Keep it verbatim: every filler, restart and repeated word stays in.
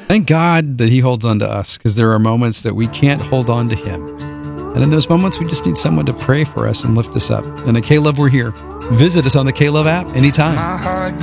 Thank God that he holds on to us, because there are moments that we can't hold on to him. And in those moments, we just need someone to pray for us and lift us up. And at K-Love, we're here. Visit us on the K-Love app anytime.